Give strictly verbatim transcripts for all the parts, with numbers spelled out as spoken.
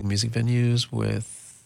talking music venues with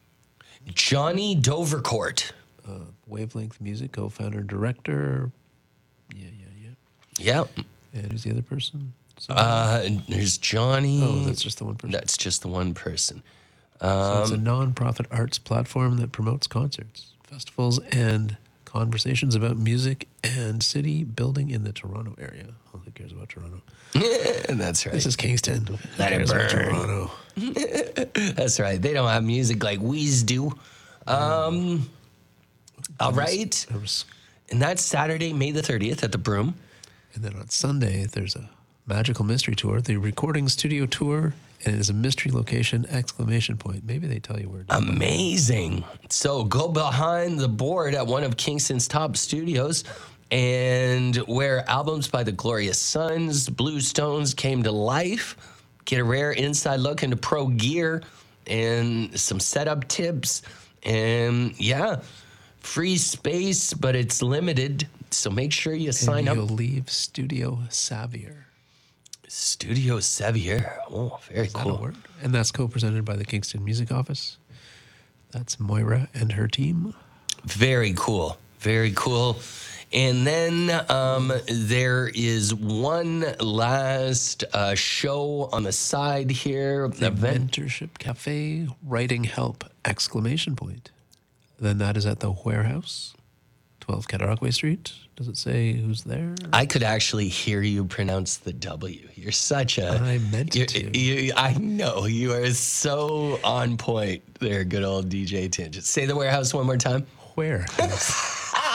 Johnny Dovercourt. uh, Wavelength Music, co-founder and director. Yeah, yeah, Yeah. yeah. And who's the other person? So, Uh, there's Johnny. oh, that's just the one person. That's just the one person. So it's a Um, non-profit arts platform that promotes concerts, festivals, and conversations about music and city building in the Toronto area. Oh, who cares about Toronto? That's right. This is Kingston. Who Let it cares about burn. Toronto? That's right. They don't have music like we do. Um, all right. There was, And that's Saturday, May the thirtieth at the Broom. and then on Sunday, there's a magical mystery tour, the recording studio tour, and it is a mystery location, exclamation point. Maybe they tell you where it is. Amazing. So go behind the board at one of Kingston's top studios and where albums by the Glorious Sons, Blue Stones came to life. Get a rare inside look into pro gear and some setup tips. And yeah, free space, but it's limited. So make sure you sign and up. you'll leave Studio Xavier. Studio Xavier. Oh, very Is that cool. a word? And that's co-presented by the Kingston Music Office. That's Moira and her team. Very cool. Very cool. And then um, there is one last uh, show on the side here. The Event. Mentorship Cafe, Writing Help, exclamation point. Then that is at the Warehouse, twelve Cataraqui Street. Does it say who's there? I could actually hear you pronounce the W. You're such a. I meant you're- to. You, I know. You are so on point there, good old D J Tangent. Say the Warehouse one more time. Warehouse.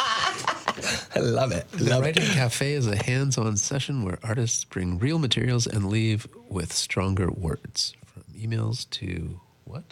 I love it. The Love Writing it. Cafe is a hands-on session where artists bring real materials and leave with stronger words. From emails to what?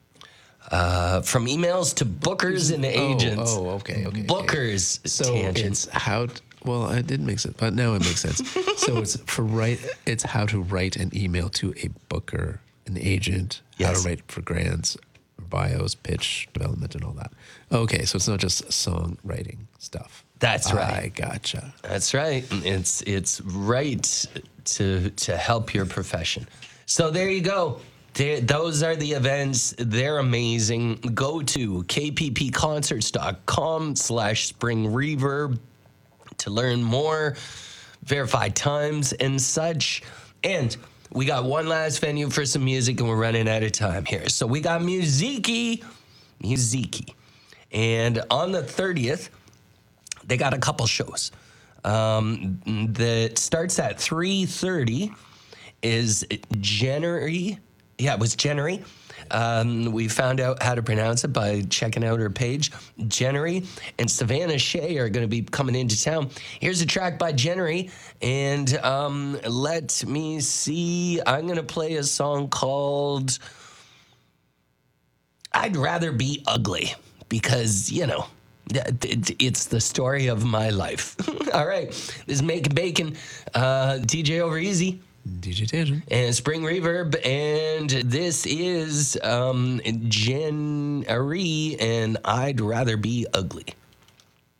Uh, from emails to bookers and agents. Oh, okay, okay. okay. Bookers So tangents. it's how. To, well, it didn't make sense, but now it makes sense. So it's for write. It's how to write an email to a booker, an agent. How Yes. to write for grants, bios, pitch development, and all that. Okay, so it's not just songwriting stuff. That's right. I gotcha. That's right. It's it's right to to help your profession. So there you go. There, those are the events. They're amazing. Go to kppconcerts.com slash spring reverb to learn more, verify times and such. And we got one last venue for some music and we're running out of time here. So we got Musiki. Musiki. And on the thirtieth, they got a couple shows. Um, that starts at three thirty is January. Yeah, it was January. Um, we found out how to pronounce it by checking out her page. January and Savannah Shea are going to be coming into town. Here's a track by January. And um, let me see. I'm going to play a song called I'd Rather Be Ugly because, you know, it's the story of my life. All right. This is Making Bacon. Uh, D J Over Easy. D J Tangent. And Spring Reverb. And this is um, Jen Ari and I'd Rather Be Ugly.